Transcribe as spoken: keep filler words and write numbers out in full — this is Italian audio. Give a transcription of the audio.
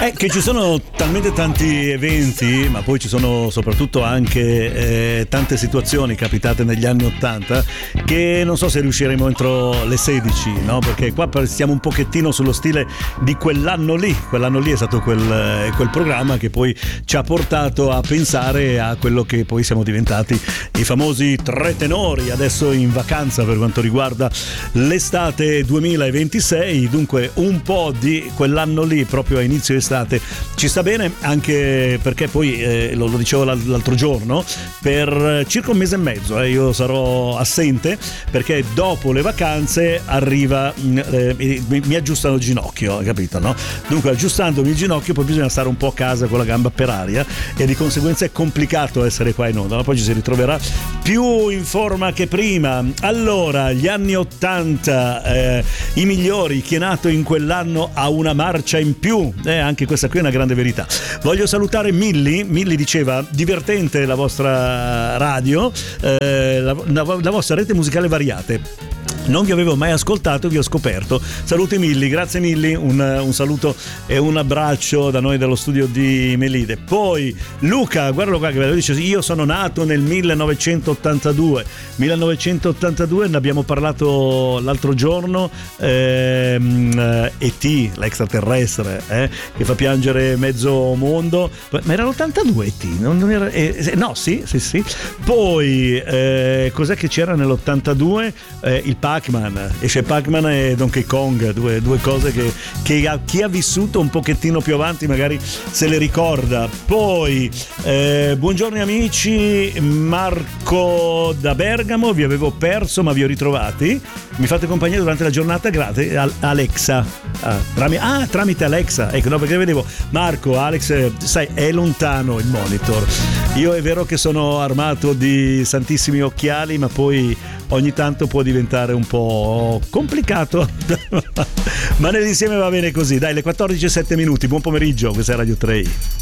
È che ci sono talmente tanti eventi, ma poi ci sono soprattutto anche eh, tante situazioni capitate negli anni Ottanta, che non so se riusciremo entro le sedici, no? Perché qua stiamo un pochettino sullo stile di quell'anno lì. Quell'anno lì è stato quel, quel programma che poi ci ha portato a pensare a quello che poi siamo diventati, i famosi tre tenori, adesso in vacanza per quanto riguarda l'estate duemilaventisei. Dunque un po' di quell'anno lì proprio a inizio estate ci sta bene, anche perché poi eh, lo, lo dicevo l'altro giorno, per circa un mese e mezzo eh, io sarò assente, perché dopo le vacanze arriva eh, mi, mi aggiustano il ginocchio, capito, no? Dunque aggiustandomi il ginocchio poi bisogna stare un po' a casa con la gamba per aria e di conseguenza è complicato essere qua in onda, ma poi ci si ritroverà più in forma che prima. Allora, gli anni ottanta, eh, i migliori, chi è nato in quell'anno ha una marcia in più, eh, anche questa qui è una grande verità. Voglio salutare Milli. Milli diceva: divertente la vostra radio, eh, la, la, la vostra rete musicale variate. Non vi avevo mai ascoltato, vi ho scoperto. Saluti Milli, grazie Milli, un, un saluto e un abbraccio da noi dello studio di Melide. Poi Luca, guardalo qua che ve lo dice, io sono nato nel millenovecentottantadue. millenovecentottantadue, ne abbiamo parlato l'altro giorno, ehm, E T, l'extraterrestre, eh, che fa piangere mezzo mondo. Ma era l'ottantadue E T? Non, non era, eh, no, sì, sì, sì. Poi eh, cos'è che c'era nell'ottantadue? Eh, il Pac-Man, esce Pac-Man e Donkey Kong, due, due cose che, che ha, chi ha vissuto un pochettino più avanti magari se le ricorda. Poi eh, buongiorno amici, Marco da Bergamo, vi avevo perso ma vi ho ritrovati, mi fate compagnia durante la giornata, grazie. Alexa, ah, tramite, ah, tramite Alexa, ecco, no, perché vedevo Marco, Alex, sai, è lontano il monitor, io è vero che sono armato di santissimi occhiali, ma poi ogni tanto può diventare un po' complicato ma nell'insieme va bene così. Dai, le quattordici e sette minuti, buon pomeriggio, questa è Radio tre I.